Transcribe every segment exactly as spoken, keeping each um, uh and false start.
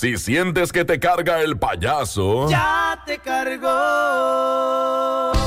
Si sientes que te carga el payaso, ¡ya te cargó!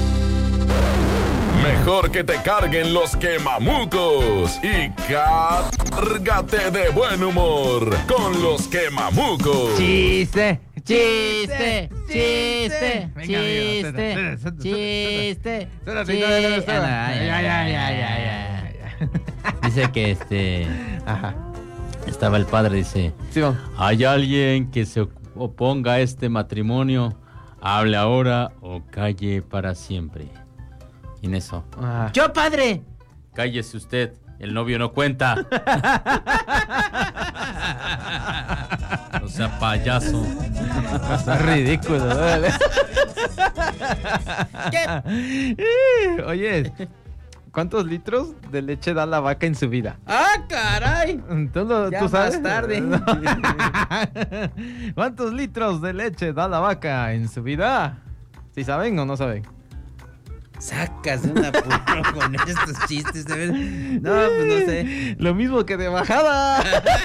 Mejor que te carguen los quemamucos y cárgate de buen humor con los quemamucos. Chiste, chiste, chiste, Venga, amigo, chiste, suéltate, chiste, suéltate, chiste. suéltate, suéltate. Ah, no, Ya, ya, ya, ya, ya. Dice que este Ajá. estaba el padre, dice, Sí, vamos. ¿hay alguien que se oponga a este matrimonio? Hable ahora o calle para siempre. Y en eso, Ah. ¡yo, padre! Cállese usted, el novio no cuenta. O sea, payaso. Está ridículo, dale. ¿Qué? Oye, ¿cuántos litros de leche da la vaca en su vida? ¡Ah, caray! ¿Tú, lo- Ya tú sabes? más tarde. ¿Cuántos litros de leche da la vaca en su vida? ¿Sí saben o no saben? Sacas de una apuro con estos chistes, de ver. No, pues no sé. Lo mismo que de bajada.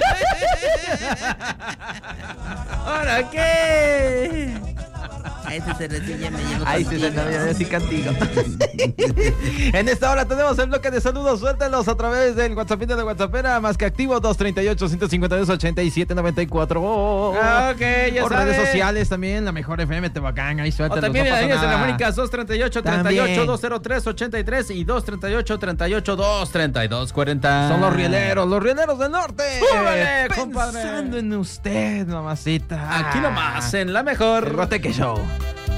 ¿Ahora qué? A ese cervecín ya me llevo Ay, sí, contigo. no, ya sí contigo. En esta hora tenemos el bloque de saludos. Suéltelos a través del WhatsApp de la WhatsAppera, más que activo, dos treinta y ocho, ciento cincuenta y dos, ochenta y siete noventa y cuatro. Ah, ok, ya Por redes sabe. sociales también, la mejor F M Tehuacán. Ahí O suéltelos. también no en pasa las líneas nada. telefónicas dos treinta y ocho, treinta y ocho, También. dos cero tres, ochenta y tres y dos treinta y ocho, treinta y ocho, dos treinta y dos, cuarenta. Son los rieleros, los rieleros del norte. ¡Súbele, compadre! Pensando en usted, mamacita. Aquí nomás, en la mejor. El Guateque Show.